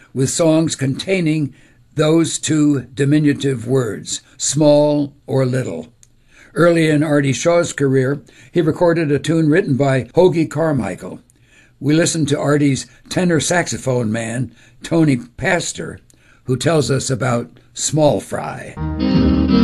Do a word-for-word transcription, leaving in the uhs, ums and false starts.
with songs containing those two diminutive words, small or little. Early in Artie Shaw's career, he recorded a tune written by Hoagy Carmichael. We listen to Artie's tenor saxophone man, Tony Pastor, who tells us about small fry.